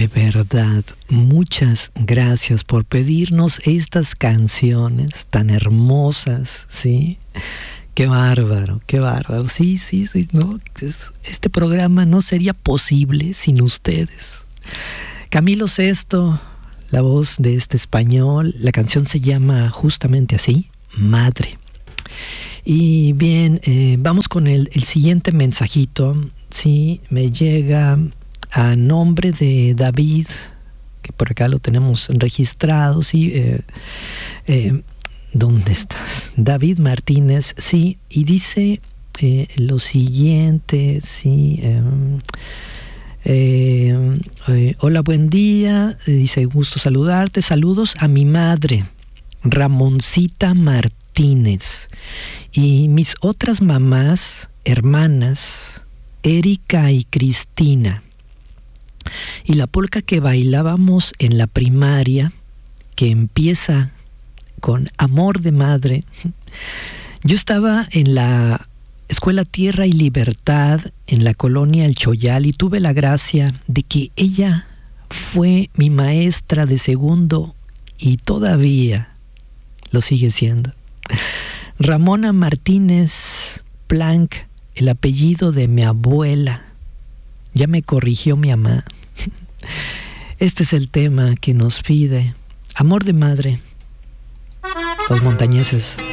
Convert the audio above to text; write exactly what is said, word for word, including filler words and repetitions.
De verdad, muchas gracias por pedirnos estas canciones tan hermosas, ¿sí? Qué bárbaro, qué bárbaro. Sí, sí, sí, ¿no? Este programa no sería posible sin ustedes. Camilo Sesto, la voz de este español, la canción se llama justamente así, Madre. Y bien, eh, vamos con el, el siguiente mensajito, sí, me llega a nombre de David, que por acá lo tenemos registrado, sí, eh, eh, ¿dónde estás? David Martínez, sí, y dice eh, lo siguiente, sí, eh, eh, eh, hola, buen día, dice, gusto saludarte, saludos a mi madre, Ramoncita Martínez, y mis otras mamás, hermanas, Erika y Cristina. Y la polca que bailábamos en la primaria, que empieza con Amor de Madre. Yo estaba en la Escuela Tierra y Libertad, en la colonia El Choyal, y tuve la gracia de que ella fue mi maestra de segundo y todavía lo sigue siendo. Ramona Martínez Planck, el apellido de mi abuela. Ya me corrigió mi mamá. Este es el tema que nos pide Amor de Madre, los montañeses.